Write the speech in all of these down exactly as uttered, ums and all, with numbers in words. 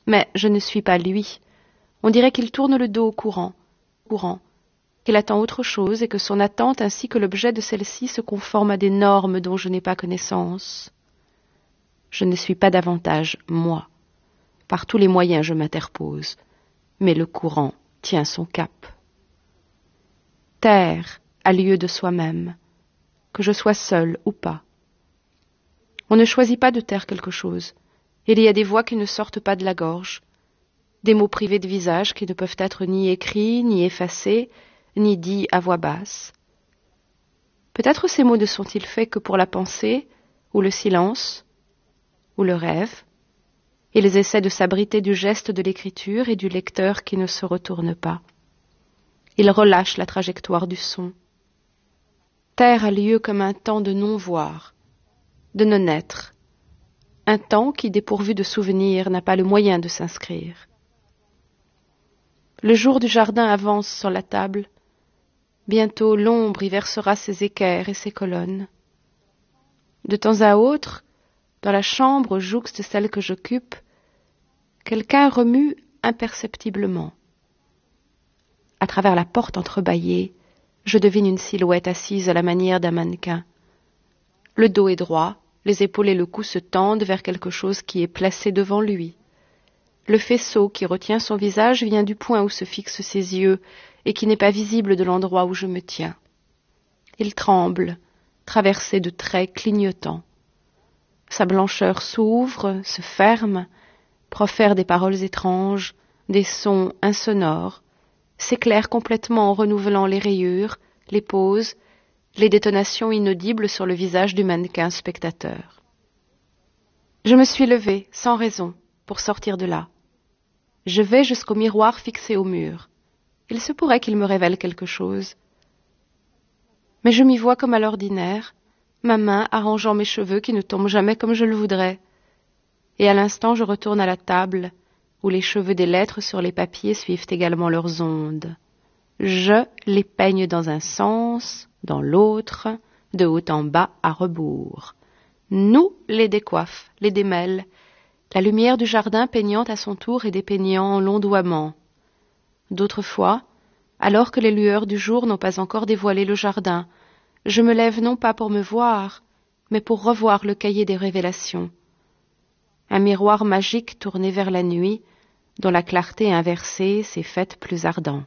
Mais je ne suis pas lui. On dirait qu'il tourne le dos au courant, courant, qu'il attend autre chose et que son attente ainsi que l'objet de celle-ci se conforment à des normes dont je n'ai pas connaissance. Je ne suis pas davantage moi. Par tous les moyens je m'interpose, mais le courant tient son cap. Taire a lieu de soi-même, que je sois seul ou pas. On ne choisit pas de taire quelque chose. Il y a des voix qui ne sortent pas de la gorge, des mots privés de visage qui ne peuvent être ni écrits, ni effacés, ni dits à voix basse. Peut-être ces mots ne sont-ils faits que pour la pensée, ou le silence, ou le rêve. Ils essaient de s'abriter du geste de l'écriture et du lecteur qui ne se retourne pas. Ils relâchent la trajectoire du son. Taire a lieu comme un temps de non-voir, de non-être, un temps qui, dépourvu de souvenirs, n'a pas le moyen de s'inscrire. Le jour du jardin avance sur la table. Bientôt l'ombre y versera ses équerres et ses colonnes. De temps à autre, dans la chambre jouxte celle que j'occupe, quelqu'un remue imperceptiblement. À travers la porte entrebâillée, je devine une silhouette assise à la manière d'un mannequin. Le dos est droit, les épaules et le cou se tendent vers quelque chose qui est placé devant lui. Le faisceau qui retient son visage vient du point où se fixent ses yeux et qui n'est pas visible de l'endroit où je me tiens. Il tremble, traversé de traits clignotants. Sa blancheur s'ouvre, se ferme, profère des paroles étranges, des sons insonores, s'éclaire complètement en renouvelant les rayures, les pauses, les détonations inaudibles sur le visage du mannequin spectateur. Je me suis levée, sans raison, pour sortir de là. Je vais jusqu'au miroir fixé au mur. Il se pourrait qu'il me révèle quelque chose. Mais je m'y vois comme à l'ordinaire, ma main arrangeant mes cheveux qui ne tombent jamais comme je le voudrais. Et à l'instant, je retourne à la table, où les cheveux des lettres sur les papiers suivent également leurs ondes. Je les peigne dans un sens, dans l'autre, de haut en bas à rebours. Nous les décoiffe, les démêle, la lumière du jardin peignant à son tour et dépeignant l'ondoiement. D'autres fois, alors que les lueurs du jour n'ont pas encore dévoilé le jardin, je me lève non pas pour me voir, mais pour revoir le cahier des révélations. Un miroir magique tourné vers la nuit, dont la clarté inversée s'est faite plus ardente.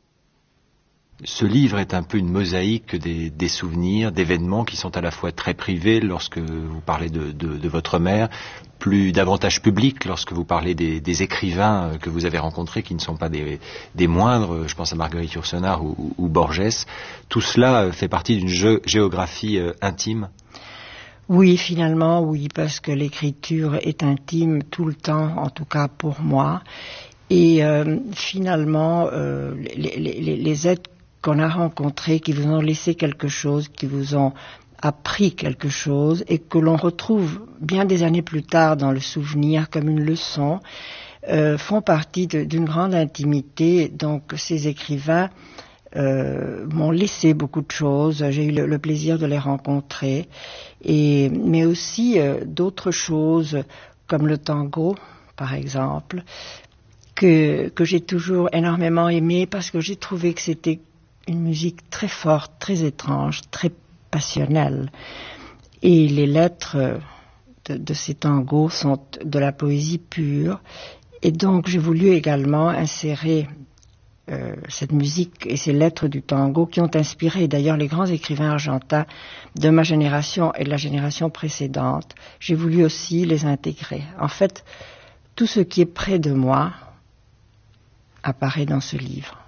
Ce livre est un peu une mosaïque des, des souvenirs, d'événements qui sont à la fois très privés lorsque vous parlez de, de, de votre mère, plus davantage publics lorsque vous parlez des, des écrivains que vous avez rencontrés qui ne sont pas des, des moindres, je pense à Marguerite Yourcenar ou, ou, ou Borges. Tout cela fait partie d'une gé- géographie euh, intime. Oui, finalement, oui, parce que l'écriture est intime tout le temps, en tout cas pour moi. Et euh, finalement, euh, les, les, les êtres qu'on a rencontrés, qui vous ont laissé quelque chose, qui vous ont appris quelque chose, et que l'on retrouve bien des années plus tard dans le souvenir comme une leçon, euh, font partie de, d'une grande intimité. Donc ces écrivains euh, m'ont laissé beaucoup de choses. J'ai eu le, le plaisir de les rencontrer, et, mais aussi euh, d'autres choses comme le tango, par exemple, que, que j'ai toujours énormément aimé parce que j'ai trouvé que c'était une musique très forte, très étrange, très passionnelle. Et les lettres de, de ces tangos sont de la poésie pure. Et donc j'ai voulu également insérer euh, cette musique et ces lettres du tango qui ont inspiré d'ailleurs les grands écrivains argentins de ma génération et de la génération précédente. J'ai voulu aussi les intégrer. En fait, tout ce qui est près de moi apparaît dans ce livre.